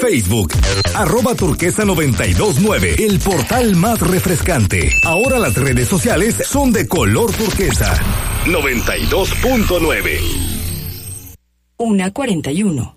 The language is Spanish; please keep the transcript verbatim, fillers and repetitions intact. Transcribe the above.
Facebook, arroba turquesa noventa y dos nueve, el portal más refrescante. Ahora las redes sociales son de color turquesa. noventa y dos punto nueve. Una cuarenta y uno.